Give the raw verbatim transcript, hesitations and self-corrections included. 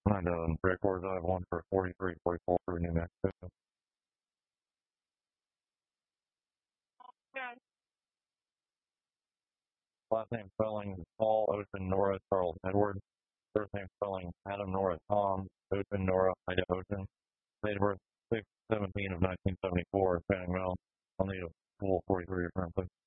I done records. I have one for forty-three, forty-four for New Mexico. Last name spelling Paul Ocean Nora Charles Edward. First name spelling Adam Nora Tom Ocean Nora Ida Ocean. Date of birth six seventeen of nineteen seventy-four. Fanning Mill. I'll need a full forty-three return, please.